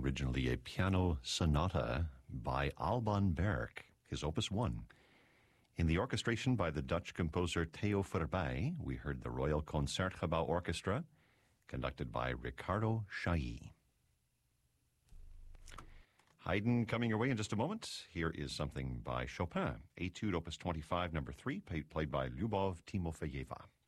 originally a piano sonata by Alban Berg, his Opus 1. In the orchestration by the Dutch composer Theo Verbeij, we heard the Royal Concertgebouw Orchestra, conducted by Ricardo Chailly. Haydn coming your way in just a moment. Here is something by Chopin, Etude Opus 25, number 3, played by Lyubov Timofeyeva.